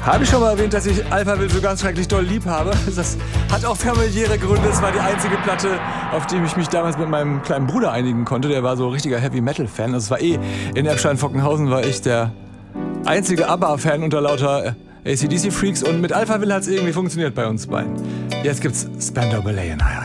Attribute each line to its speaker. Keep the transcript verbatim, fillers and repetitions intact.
Speaker 1: Habe ich schon mal erwähnt, dass ich Alphaville so ganz schrecklich doll lieb habe? Das hat auch familiäre Gründe. Es war die einzige Platte, auf die ich mich damals mit meinem kleinen Bruder einigen konnte. Der war so ein richtiger Heavy-Metal-Fan. Also es war eh, in Erbstein-Fockenhausen war ich der einzige ABBA-Fan unter lauter A C D C-Freaks. Und mit Alphaville hat es irgendwie funktioniert bei uns beiden. Jetzt gibt's Spandau Ballet in